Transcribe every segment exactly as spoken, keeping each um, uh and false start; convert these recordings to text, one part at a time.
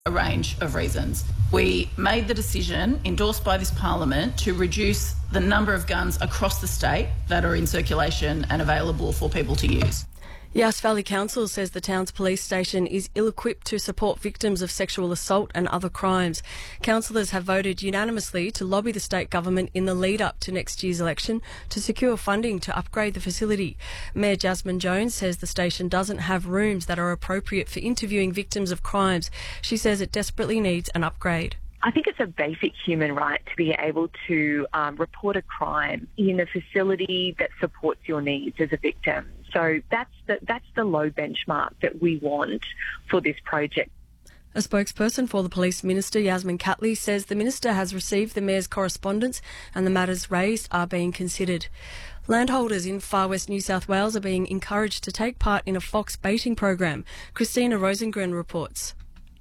a range of reasons. We made the decision, endorsed by this Parliament, to reduce the number of guns across the state that are in circulation and available for people to use. Yass Valley Council says the town's police station is ill-equipped to support victims of sexual assault and other crimes. Councillors have voted unanimously to lobby the state government in the lead-up to next year's election to secure funding to upgrade the facility. Mayor Jasmine Jones says the station doesn't have rooms that are appropriate for interviewing victims of crimes. She says it desperately needs an upgrade. I think it's a basic human right to be able to um, report a crime in a facility that supports your needs as a victim. So that's the, that's the low benchmark that we want for this project. A spokesperson for the Police Minister, Yasmin Catley, says the Minister has received the Mayor's correspondence and the matters raised are being considered. Landholders in Far West New South Wales are being encouraged to take part in a fox baiting program. Christina Rosengren reports.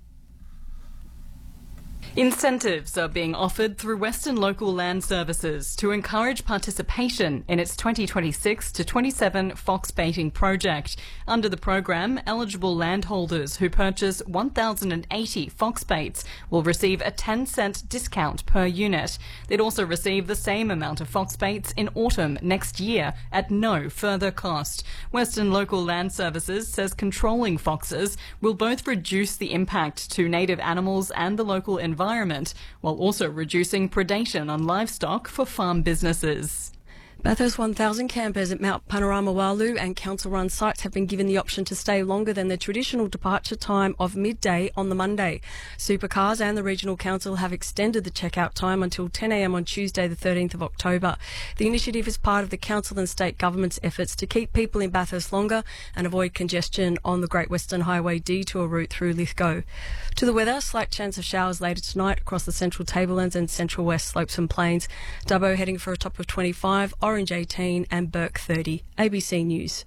Incentives are being offered through Western Local Land Services to encourage participation in its twenty twenty-six to twenty-seven fox baiting project. Under the program, eligible landholders who purchase one thousand eighty fox baits will receive a ten cent discount per unit. They'd also receive the same amount of fox baits in autumn next year at no further cost. Western Local Land Services says controlling foxes will both reduce the impact to native animals and the local environment environment, while also reducing predation on livestock for farm businesses. Bathurst one thousand campers at Mount Panorama Walu and council-run sites have been given the option to stay longer than their traditional departure time of midday on the Monday. Supercars and the Regional Council have extended the checkout time until ten a m on Tuesday the thirteenth of October. The initiative is part of the council and state government's efforts to keep people in Bathurst longer and avoid congestion on the Great Western Highway detour route through Lithgow. To the weather, slight chance of showers later tonight across the central tablelands and central west slopes and plains. Dubbo heading for a top of twenty-five, Orange eighteen and Burke thirty. A B C News.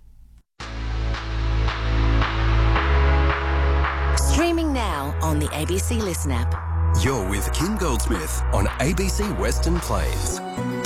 Streaming now on the A B C Listen app. You're with Kim Goldsmith on A B C Western Plains.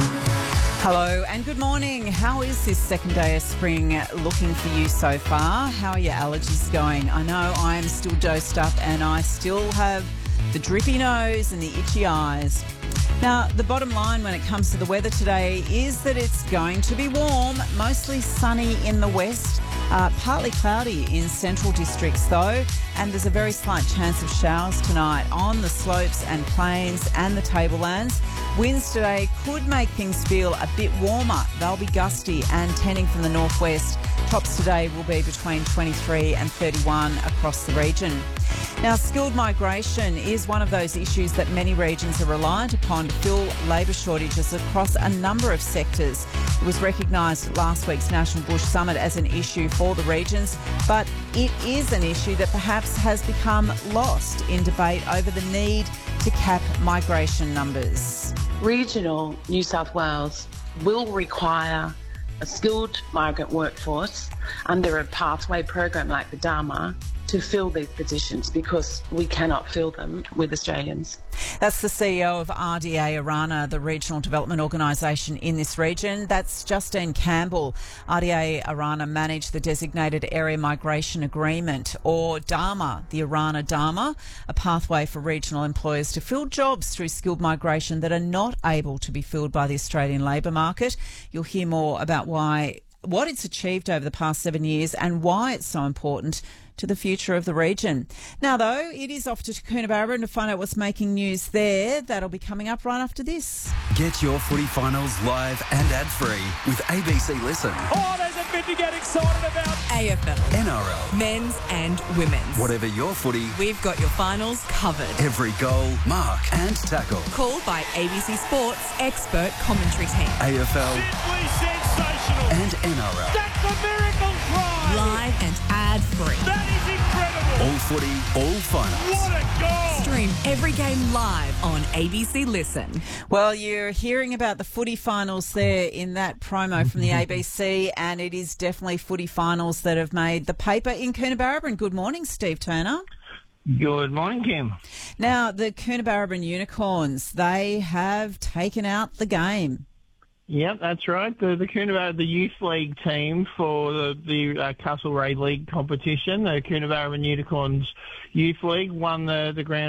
Hello and good morning. How is this second day of spring looking for you so far? How are your allergies going? I know I am still dosed up and I still have the drippy nose and the itchy eyes. Now, the bottom line when it comes to the weather today is that it's going to be warm, mostly sunny in the west, uh, partly cloudy in central districts though, and there's a very slight chance of showers tonight on the slopes and plains and the tablelands. Winds today could make things feel a bit warmer. They'll be gusty and tending from the northwest. Tops today will be between twenty-three and thirty-one across the region. Now, skilled migration is one of those issues that many regions are reliant upon to fill labour shortages across a number of sectors. It was recognised at last week's National Bush Summit as an issue for the regions, but it is an issue that perhaps has become lost in debate over the need to cap migration numbers. Regional New South Wales will require a skilled migrant workforce under a pathway program like the Dharma to fill these positions because we cannot fill them with Australians. That's the C E O of R D A Arana, the regional development organisation in this region. That's Justine Campbell. R D A Arana manage the Designated Area Migration Agreement, or Dharma, the Arana Dharma, a pathway for regional employers to fill jobs through skilled migration that are not able to be filled by the Australian labour market. You'll hear more about why, what it's achieved over the past seven years and why it's so important to the future of the region. Now, though, it is off to Coonabarabran to find out what's making news there. That'll be coming up right after this. Get your footy finals live and ad-free with A B C Listen. Oh, there's a bit to get excited about. A F L, N R L, men's and women's. Whatever your footy, we've got your finals covered. Every goal, mark and tackle. Called by A B C Sports expert commentary team. A F L, simply sensational. And N R L. That's a miracle try. Live and ad-free. That is incredible. All footy, all finals. What a goal. Stream every game live on A B C Listen. Well, you're hearing about the footy finals there in that promo from the A B C, and it is definitely footy finals that have made the paper in Coonabarabran. Good morning, Steve Turner. Good morning, Kim. Now, the Coonabarabran Unicorns, they have taken out the game. Yep, that's right. The the Coonabarra, the youth league team for the, the uh, Castlereagh League competition, the Coonabarra Unicorns Youth League, won the, the grand